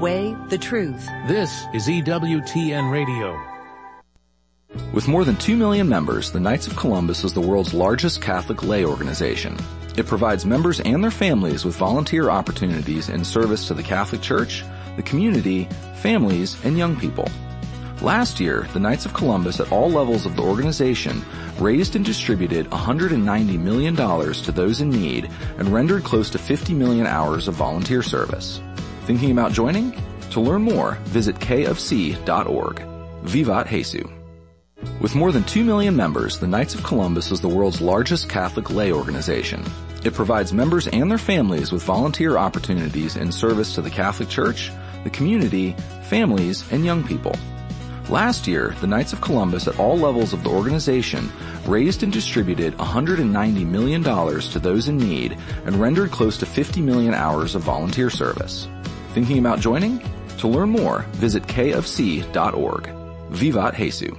way, the truth. This is EWTN Radio. With more than 2 million members, the Knights of Columbus is the world's largest Catholic lay organization. It provides members and their families with volunteer opportunities in service to the Catholic Church, the community, families, and young people. Last year, the Knights of Columbus at all levels of the organization raised and distributed $190 million to those in need and rendered close to 50 million hours of volunteer service. Thinking about joining? To learn more, visit kofc.org. Vivat Jesu. With more than 2 million members, the Knights of Columbus is the world's largest Catholic lay organization. It provides members and their families with volunteer opportunities in service to the Catholic Church, the community, families, and young people. Last year, the Knights of Columbus at all levels of the organization raised and distributed $190 million to those in need and rendered close to 50 million hours of volunteer service. Thinking about joining? To learn more, visit kofc.org. Vivat Jesu.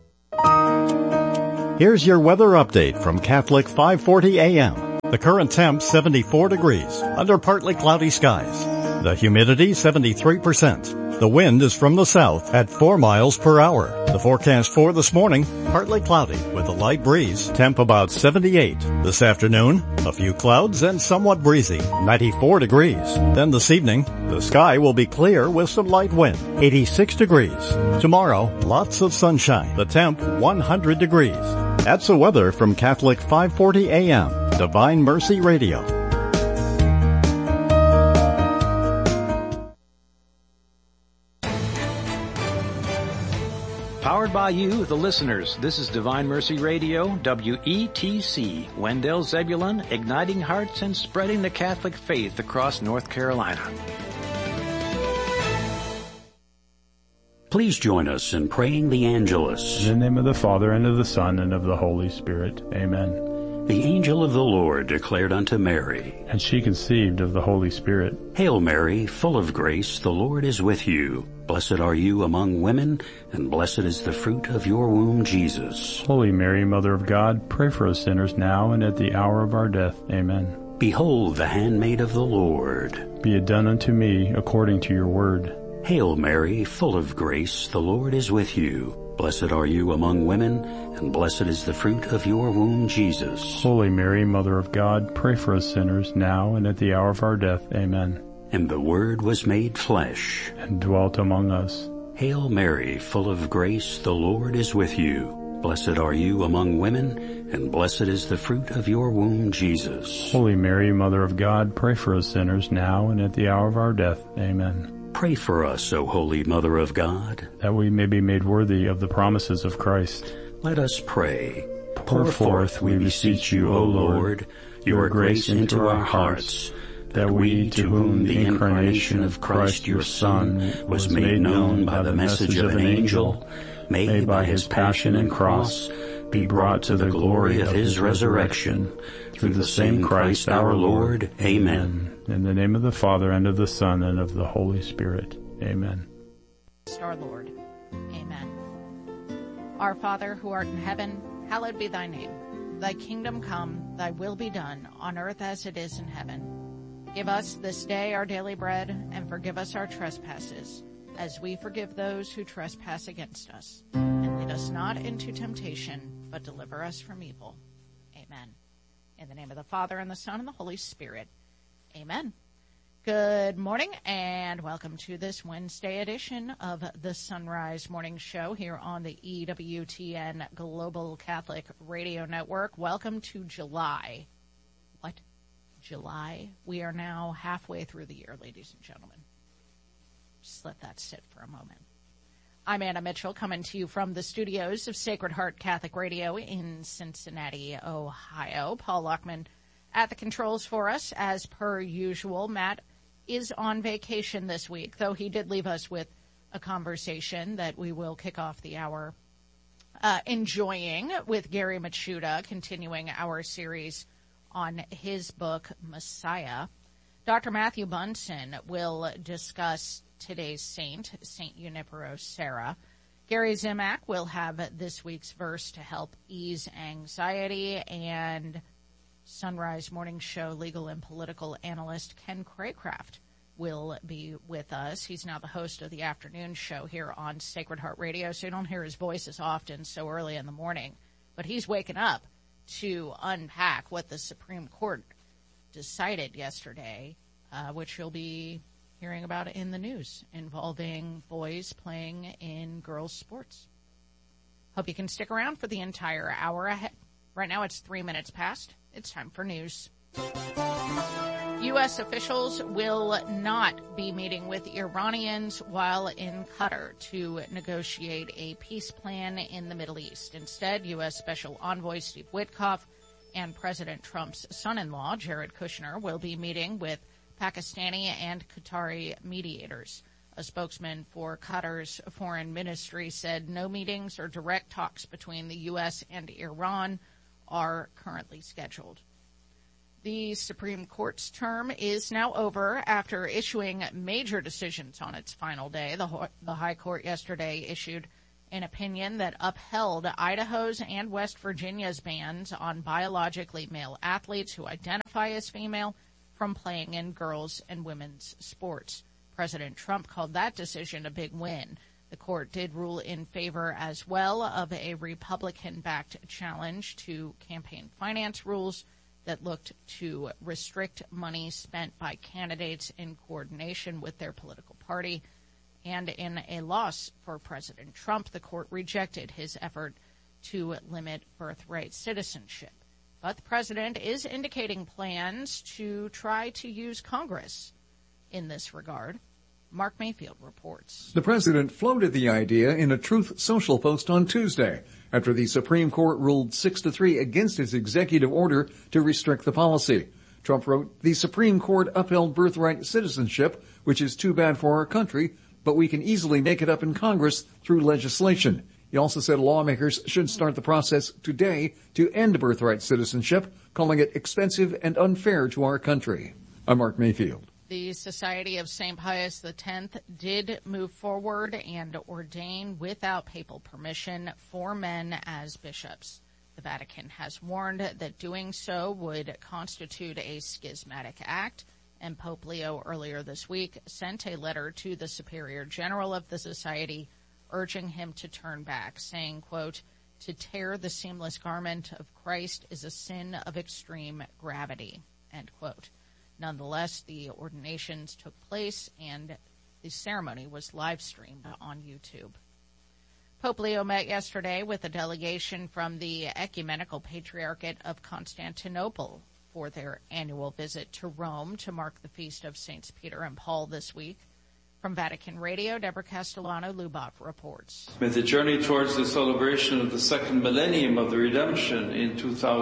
Here's your weather update from Catholic 540 AM. The current temp 74 degrees under partly cloudy skies. The humidity 73%. The wind is from the south at 4 miles per hour. The forecast for this morning, partly cloudy with a light breeze, temp about 78. This afternoon, a few clouds and somewhat breezy, 94 degrees. Then this evening, the sky will be clear with some light wind, 86 degrees. Tomorrow, lots of sunshine, the temp 100 degrees. That's the weather from Catholic 540 AM, Divine Mercy Radio. Powered by you, the listeners. This is Divine Mercy Radio, WETC, Wendell Zebulon, igniting hearts and spreading the Catholic faith across North Carolina. Please join us in praying the Angelus. In the name of the Father, and of the Son, and of the Holy Spirit. Amen. The angel of the Lord declared unto Mary, and she conceived of the Holy Spirit. Hail Mary, full of grace, the Lord is with you. Blessed are you among women, and blessed is the fruit of your womb, Jesus. Holy Mary, Mother of God, pray for us sinners now and at the hour of our death. Amen. Behold the handmaid of the Lord. Be it done unto me according to your word. Hail Mary, full of grace, the Lord is with you. Blessed are you among women, and blessed is the fruit of your womb, Jesus. Holy Mary, Mother of God, pray for us sinners now and at the hour of our death. Amen. And the Word was made flesh, and dwelt among us. Hail Mary, full of grace, the Lord is with you. Blessed are you among women, and blessed is the fruit of your womb, Jesus. Holy Mary, Mother of God, pray for us sinners now and at the hour of our death. Amen. Pray for us, O Holy Mother of God, that we may be made worthy of the promises of Christ. Let us pray. Pour forth, we beseech you, O Lord, your grace into our hearts, that we, to whom the incarnation of Christ your Son was made known by the message of an angel, may by his passion and cross be brought to the glory of his resurrection, through the same Christ our Lord. Amen. In the name of the Father, and of the Son, and of the Holy Spirit. Amen. Our Lord. Amen. Our Father, who art in heaven, hallowed be thy name. Thy kingdom come, thy will be done, on earth as it is in heaven. Give us this day our daily bread, and forgive us our trespasses, as we forgive those who trespass against us. And lead us not into temptation, but deliver us from evil. Amen. In the name of the Father, and the Son, and the Holy Spirit. Amen. Good morning, and welcome to this Wednesday edition of the Sunrise Morning Show here on the EWTN Global Catholic Radio Network. Welcome to July. What? July? We are now halfway through the year, ladies and gentlemen. Just let that sit for a moment. I'm Anna Mitchell, coming to you from the studios of Sacred Heart Catholic Radio in Cincinnati, Ohio. Paul Lockman at the controls for us, as per usual. Matt is on vacation this week, though he did leave us with a conversation that we will kick off the hour enjoying with Gary Machuda, continuing our series on his book, Messiah. Dr. Matthew Bunson will discuss today's saint, St. Junipero Serra. Gary Zimak will have this week's verse to help ease anxiety, and Sunrise Morning Show legal and political analyst Ken Craycraft will be with us. He's now the host of the afternoon show here on Sacred Heart Radio, so you don't hear his voice as often so early in the morning. But he's waking up to unpack what the Supreme Court decided yesterday, which you'll be hearing about in the news, involving boys playing in girls' sports. Hope you can stick around for the entire hour ahead. Right now it's 3 minutes past. It's time for news. U.S. officials will not be meeting with Iranians while in Qatar to negotiate a peace plan in the Middle East. Instead, U.S. Special Envoy Steve Witkoff and President Trump's son-in-law, Jared Kushner, will be meeting with Pakistani and Qatari mediators. A spokesman for Qatar's foreign ministry said no meetings or direct talks between the U.S. and Iran are currently scheduled. The Supreme Court's term is now over after issuing major decisions on its final day. The High Court yesterday issued an opinion that upheld Idaho's and West Virginia's bans on biologically male athletes who identify as female from playing in girls' and women's sports. President Trump called that decision a big win. The court did rule in favor as well of a Republican-backed challenge to campaign finance rules that looked to restrict money spent by candidates in coordination with their political party. And in a loss for President Trump, the court rejected his effort to limit birthright citizenship. But the president is indicating plans to try to use Congress in this regard. Mark Mayfield reports. The president floated the idea in a Truth Social post on Tuesday after the Supreme Court ruled 6-3 against his executive order to restrict the policy. Trump wrote, "The Supreme Court upheld birthright citizenship, which is too bad for our country, but we can easily make it up in Congress through legislation." He also said lawmakers should start the process today to end birthright citizenship, calling it expensive and unfair to our country. I'm Mark Mayfield. The Society of St. Pius X did move forward and ordain without papal permission 4 men as bishops. The Vatican has warned that doing so would constitute a schismatic act, and Pope Leo earlier this week sent a letter to the Superior General of the Society urging him to turn back, saying, quote, "To tear the seamless garment of Christ is a sin of extreme gravity," end quote. Nonetheless, the ordinations took place and the ceremony was live-streamed on YouTube. Pope Leo met yesterday with a delegation from the Ecumenical Patriarchate of Constantinople for their annual visit to Rome to mark the feast of Saints Peter and Paul this week. From Vatican Radio, Deborah Castellano-Lubov reports. May the journey towards the celebration of the second millennium of the Redemption in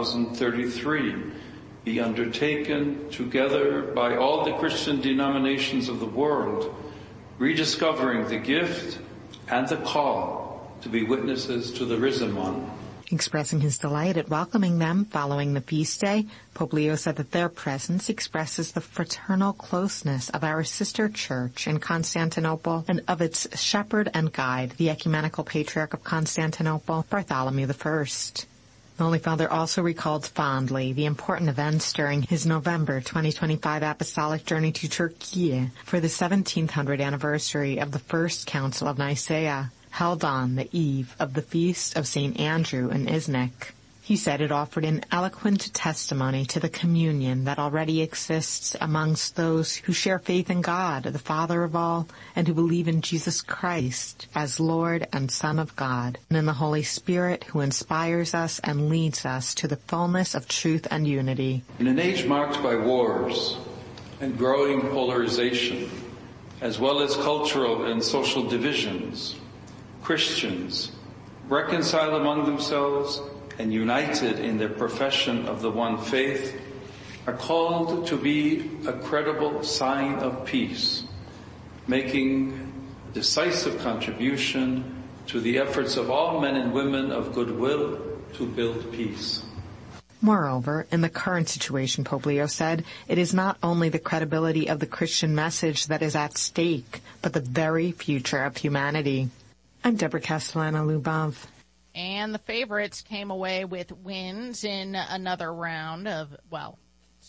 2033 be undertaken together by all the Christian denominations of the world, rediscovering the gift and the call to be witnesses to the risen one. Expressing his delight at welcoming them following the feast day, Pope Leo said that their presence expresses the fraternal closeness of our sister church in Constantinople and of its shepherd and guide, the Ecumenical Patriarch of Constantinople, Bartholomew I. The Holy Father also recalled fondly the important events during his November 2025 apostolic journey to Turkey for the 1700th anniversary of the First Council of Nicaea, held on the eve of the feast of St. Andrew in Iznik. He said it offered an eloquent testimony to the communion that already exists amongst those who share faith in God, the Father of all, and who believe in Jesus Christ as Lord and Son of God, and in the Holy Spirit who inspires us and leads us to the fullness of truth and unity. In an age marked by wars and growing polarization, as well as cultural and social divisions, Christians, reconciled among themselves and united in their profession of the one faith, are called to be a credible sign of peace, making a decisive contribution to the efforts of all men and women of goodwill to build peace. Moreover, in the current situation, Pope Leo said, it is not only the credibility of the Christian message that is at stake, but the very future of humanity. I'm Deborah Castellano-Lubov. And the favorites came away with wins in another round of,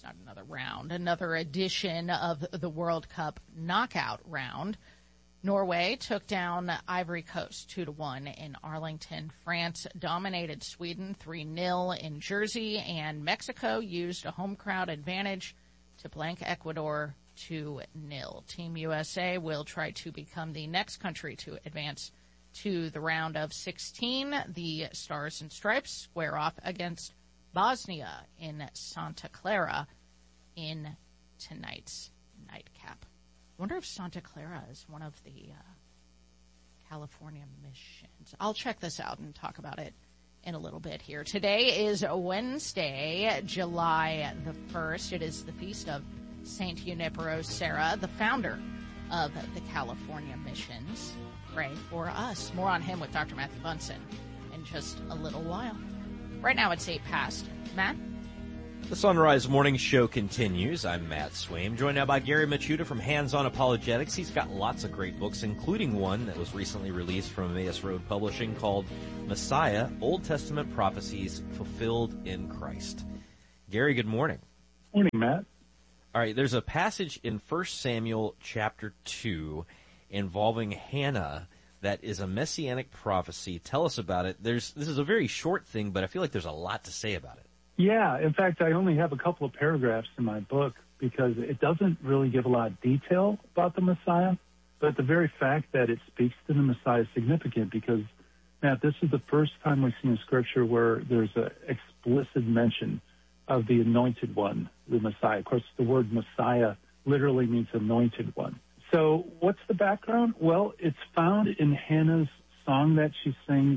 it's not another round, another edition of the World Cup knockout round. Norway took down Ivory Coast 2-1 in Arlington. France dominated Sweden 3-0 in Jersey, and Mexico used a home crowd advantage to blank Ecuador 2-0. Team USA will try to become the next country to advance to the round of 16. The Stars and Stripes square off against Bosnia in Santa Clara in tonight's nightcap. I wonder if Santa Clara is one of the California missions. I'll check this out and talk about it in a little bit here. Today is Wednesday, July the 1st. It is the feast of Saint Junipero Serra, the founder of the California missions. Pray for us. More on him with Dr. Matthew Bunson in just a little while. Right now it's 8 past. Matt? The Sunrise Morning Show continues. I'm Matt Swaim, joined now by Gary Machuda from Hands On Apologetics. He's got lots of great books, including one that was recently released from Emmaus Road Publishing called Messiah, Old Testament Prophecies Fulfilled in Christ. Gary, good morning. Morning, Matt. All right, there's a passage in 1 Samuel chapter 2 involving Hannah that is a messianic prophecy. Tell us about it. This is a very short thing, but I feel like there's a lot to say about it. Yeah, in fact, I only have a couple of paragraphs in my book because it doesn't really give a lot of detail about the Messiah, but the very fact that it speaks to the Messiah is significant because, Matt, this is the first time we've seen in Scripture where there's an explicit mention of the anointed one, the Messiah. Of course, the word Messiah literally means anointed one. So what's the background? Well, it's found in Hannah's song that she sings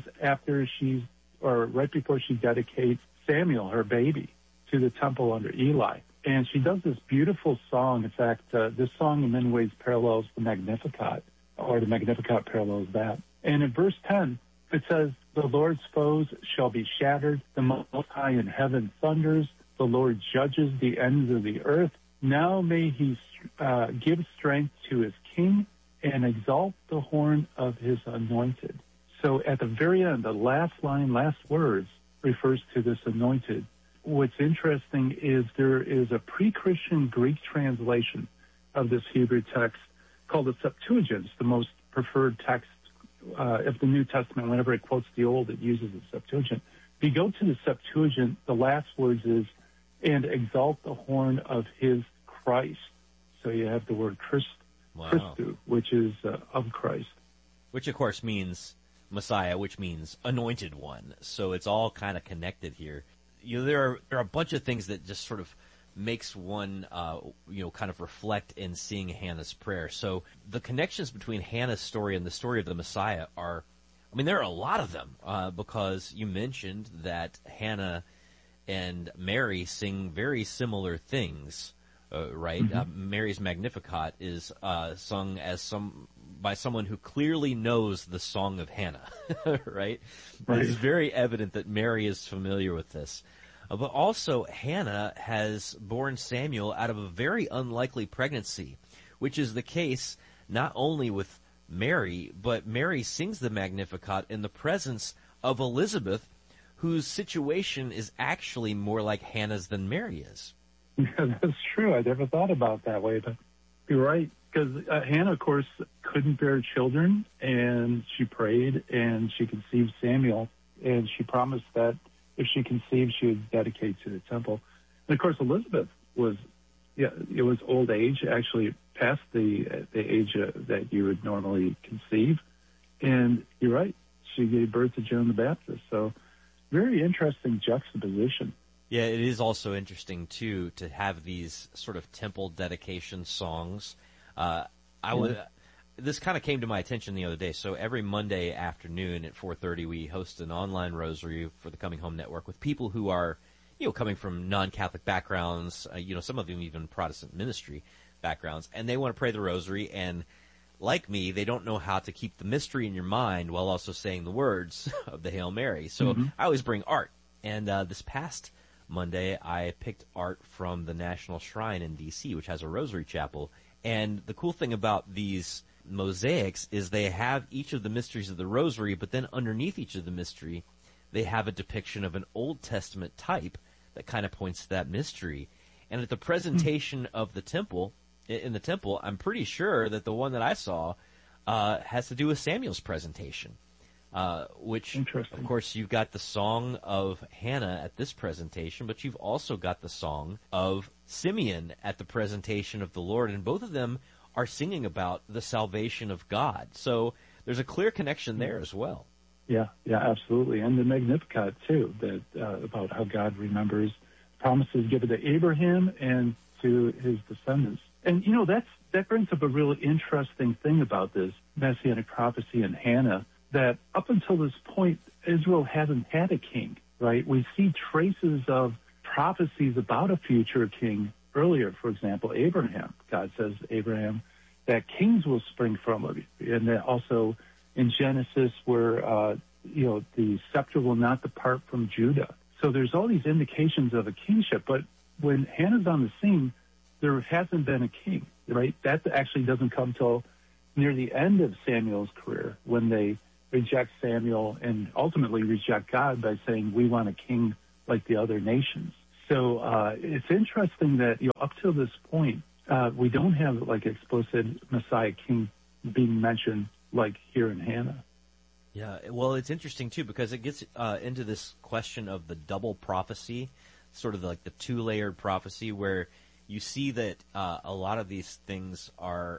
right before she dedicates Samuel, her baby, to the temple under Eli. And she does this beautiful song. In fact, this song in many ways parallels the Magnificat, or the Magnificat parallels that. And in verse 10, it says, "The Lord's foes shall be shattered. The Most High in heaven thunders. The Lord judges the ends of the earth. Now may he give strength to his king and exalt the horn of his anointed." So at the very end, the last line, last words, refers to this anointed. What's interesting is there is a pre-Christian Greek translation of this Hebrew text called the Septuagint, the most preferred text of the New Testament. Whenever it quotes the Old, it uses the Septuagint. If you go to the Septuagint, the last words is, "and exalt the horn of his Christ." So you have the word Christu, which is of Christ. Which, of course, means Messiah, which means anointed one. So it's all kind of connected here. There are a bunch of things that just sort of makes one, kind of reflect in seeing Hannah's prayer. So the connections between Hannah's story and the story of the Messiah there are a lot of them, because you mentioned that Hannah and Mary sing very similar things, right? Mm-hmm. Mary's Magnificat is sung by someone who clearly knows the Song of Hannah, right? It's very evident that Mary is familiar with this. But also, Hannah has borne Samuel out of a very unlikely pregnancy, which is the case not only with Mary, but Mary sings the Magnificat in the presence of Elizabeth, whose situation is actually more like Hannah's than Mary is. Yeah, that's true. I never thought about it that way, but you're right. Because Hannah, of course, couldn't bear children, and she prayed, and she conceived Samuel, and she promised that if she conceived, she would dedicate to the temple. And, of course, Elizabeth it was old age, actually past the age that you would normally conceive. And you're right, she gave birth to John the Baptist. So very interesting juxtaposition. Yeah, it is also interesting, too, to have these sort of temple dedication songs. This kind of came to my attention the other day. So every Monday afternoon at 4:30, we host an online rosary for the Coming Home Network with people who are, coming from non-Catholic backgrounds, some of them even Protestant ministry backgrounds, and they want to pray the rosary. And like me, they don't know how to keep the mystery in your mind while also saying the words of the Hail Mary. So I always bring art. And this past Monday, I picked art from the National Shrine in D.C., which has a rosary chapel. And the cool thing about these mosaics is they have each of the mysteries of the rosary, but then underneath each of the mystery, they have a depiction of an Old Testament type that kind of points to that mystery. And at the presentation of the temple, in the temple, I'm pretty sure that the one that I saw has to do with Samuel's presentation, which, of course, you've got the song of Hannah at this presentation, but you've also got the song of Simeon at the presentation of the Lord, and both of them are singing about the salvation of God. So there's a clear connection there as well. Yeah, absolutely. And the Magnificat, too, that about how God remembers promises given to Abraham and to his descendants. And, that brings up a really interesting thing about this Messianic prophecy in Hannah, that up until this point, Israel hasn't had a king, right? We see traces of prophecies about a future king earlier. For example, Abraham. God says, Abraham, that kings will spring from him. And that also in Genesis where, the scepter will not depart from Judah. So there's all these indications of a kingship. But when Hannah's on the scene, there hasn't been a king, right? That actually doesn't come till near the end of Samuel's career, when they reject Samuel and ultimately reject God by saying, we want a king like the other nations. So it's interesting that up till this point, we don't have like explicit Messiah king being mentioned like here in Hannah. Yeah, well, it's interesting, too, because it gets into this question of the double prophecy, sort of like the two-layered prophecy, where you see that a lot of these things are,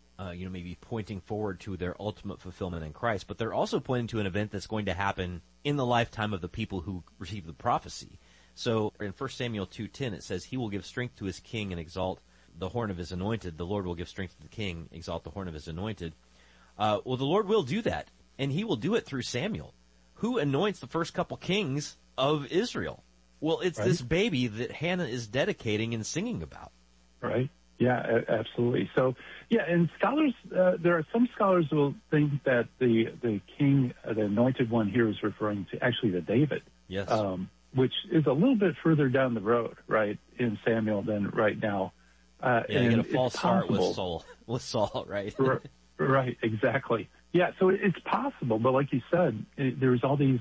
maybe pointing forward to their ultimate fulfillment in Christ, but they're also pointing to an event that's going to happen in the lifetime of the people who receive the prophecy. So in 1 Samuel 2:10, it says, he will give strength to his king and exalt the horn of his anointed. The Lord will give strength to the king, exalt the horn of his anointed. Well, the Lord will do that, and he will do it through Samuel, who anoints the first couple kings of Israel. Well, it's this baby that Hannah is dedicating and singing about. Right. Yeah, absolutely. So, and scholars, there are some scholars who will think that the king, the anointed one here, is referring to actually to David. Yes. Which is a little bit further down the road, right, in Samuel than right now. You get a false start with Saul, right? Right, exactly. Yeah, so it's possible, but like you said, there's all these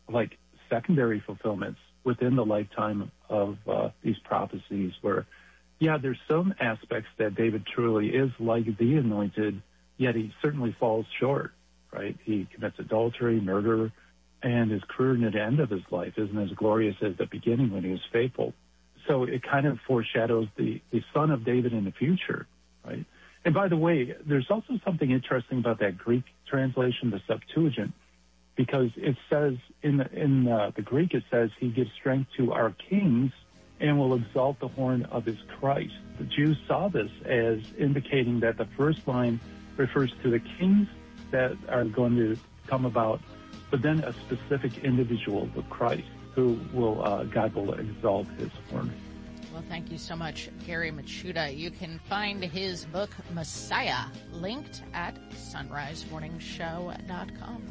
secondary fulfillments within the lifetime of these prophecies where, there's some aspects that David truly is like the anointed, yet he certainly falls short, right? He commits adultery, murder, and his career near the end of his life isn't as glorious as the beginning when he was faithful. So it kind of foreshadows the son of David in the future, right? And by the way, there's also something interesting about that Greek translation, the Septuagint, because it says in the Greek, it says he gives strength to our kings and will exalt the horn of his Christ. The Jews saw this as indicating that the first line refers to the kings that are going to come about, but then a specific individual, the Christ, who God will exalt his horn. Well, thank you so much, Gary Michuta. You can find his book, Messiah, linked at sunrisemorningshow.com.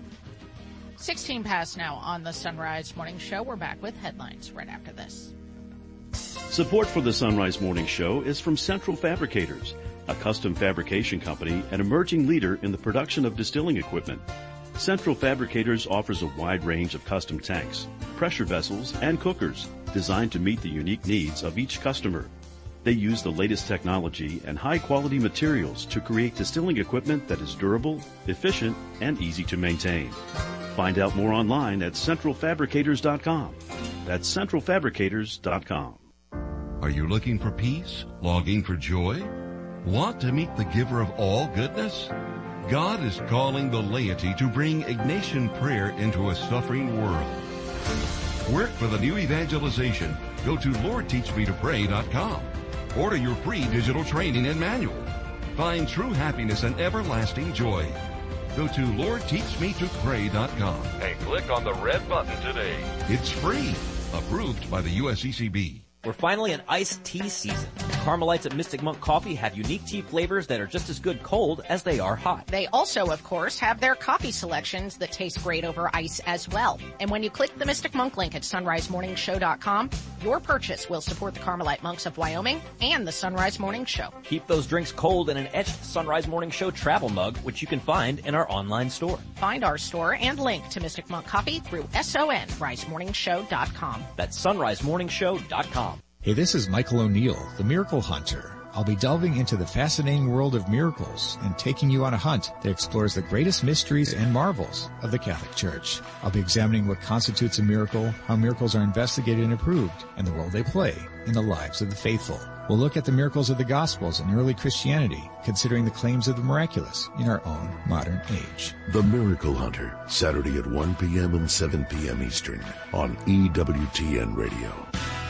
16 past now on the Sunrise Morning Show. We're back with headlines right after this. Support for the Sunrise Morning Show is from Central Fabricators, a custom fabrication company and emerging leader in the production of distilling equipment. Central Fabricators offers a wide range of custom tanks, pressure vessels, and cookers designed to meet the unique needs of each customer. They use the latest technology and high-quality materials to create distilling equipment that is durable, efficient, and easy to maintain. Find out more online at centralfabricators.com. That's centralfabricators.com. Are you looking for peace? Longing for joy? Want to meet the giver of all goodness? God is calling the laity to bring Ignatian prayer into a suffering world. Work for the new evangelization. Go to LordTeachMeToPray.com. Order your free digital training and manual. Find true happiness and everlasting joy. Go to LordTeachMeToPray.com and click on the red button today. It's free. Approved by the USCCB. We're finally in iced tea season. Carmelites at Mystic Monk Coffee have unique tea flavors that are just as good cold as they are hot. They also, of course, have their coffee selections that taste great over ice as well. And when you click the Mystic Monk link at sunrisemorningshow.com, your purchase will support the Carmelite Monks of Wyoming and the Sunrise Morning Show. Keep those drinks cold in an etched Sunrise Morning Show travel mug, which you can find in our online store. Find our store and link to Mystic Monk Coffee through sunrisemorningshow.com. That's sunrisemorningshow.com. Hey, this is Michael O'Neill, the Miracle Hunter. I'll be delving into the fascinating world of miracles and taking you on a hunt that explores the greatest mysteries and marvels of the Catholic Church. I'll be examining what constitutes a miracle, how miracles are investigated and approved, and the role they play in the lives of the faithful. We'll look at the miracles of the Gospels and early Christianity, considering the claims of the miraculous in our own modern age. The Miracle Hunter, Saturday at 1 p.m. and 7 p.m. Eastern on EWTN Radio.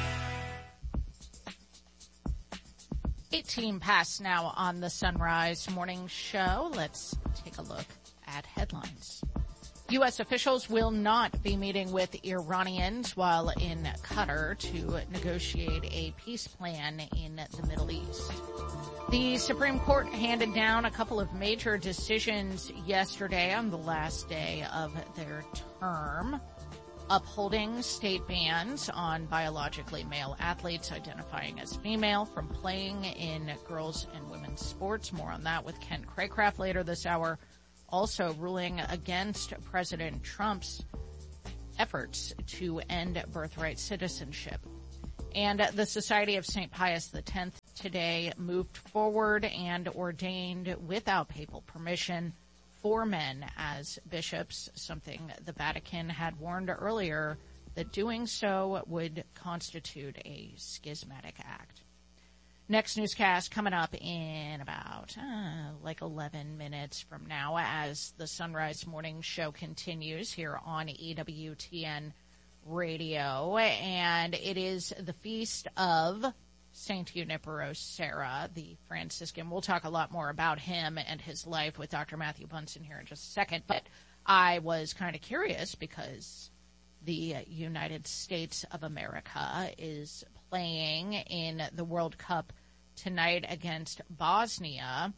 18 past now on the Sunrise Morning Show. Let's take a look at headlines. U.S. officials will not be meeting with Iranians while in Qatar to negotiate a peace plan in the Middle East. The Supreme Court handed down a couple of major decisions yesterday on the last day of their term, upholding state bans on biologically male athletes identifying as female from playing in girls' and women's sports. More on that with Ken Craycraft later this hour. Also ruling against President Trump's efforts to end birthright citizenship. And the Society of St. Pius X today moved forward and ordained without papal permission 4 men as bishops, something the Vatican had warned earlier that doing so would constitute a schismatic act. Next newscast coming up in about 11 minutes from now as the Sunrise Morning Show continues here on EWTN Radio. And it is the feast of Saint Junipero Serra, the Franciscan. We'll talk a lot more about him and his life with Dr. Matthew Bunson here in just a second. But I was kind of curious because the United States of America is playing in the World Cup tonight against Bosnia,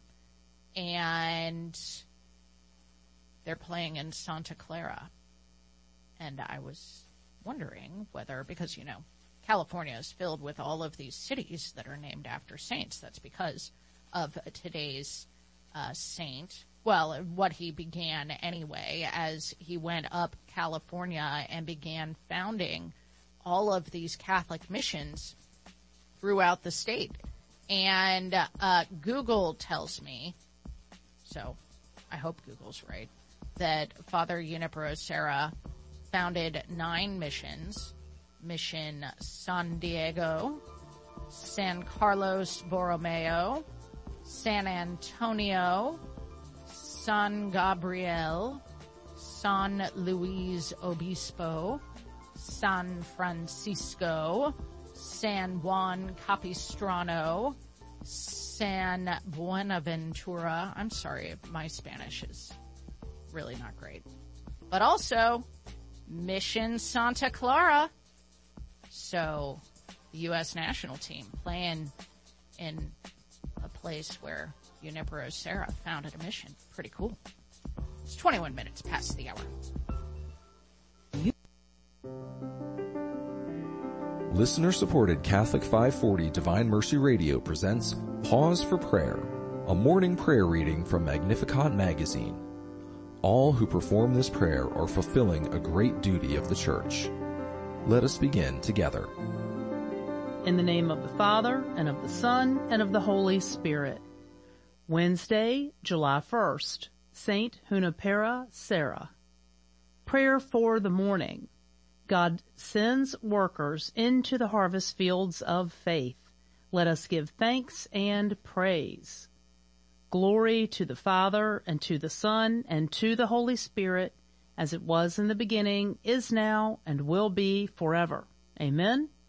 and they're playing in Santa Clara. And I was wondering whether, because, you know, California is filled with all of these cities that are named after saints. That's because of today's saint. Well, what he began anyway, as he went up California and began founding all of these Catholic missions throughout the state. And Google tells me, so I hope Google's right, that Father Junipero Serra founded 9 missions. Mission San Diego, San Carlos Borromeo, San Antonio, San Gabriel, San Luis Obispo, San Francisco, San Juan Capistrano, San Buenaventura. I'm sorry, my Spanish is really not great. But also Mission Santa Clara. So the U.S. national team playing in a place where Junipero Serra founded a mission. Pretty cool. It's 21 minutes past the hour. Listener-supported Catholic 540 Divine Mercy Radio presents Pause for Prayer, a morning prayer reading from Magnificat magazine. All who perform this prayer are fulfilling a great duty of the Church. Let us begin together. In the name of the Father, and of the Son, and of the Holy Spirit. Wednesday, July 1st, Saint Junipero Serra. Prayer for the morning. God sends workers into the harvest fields of faith. Let us give thanks and praise. Glory to the Father, and to the Son, and to the Holy Spirit, as it was in the beginning, is now, and will be forever. Amen.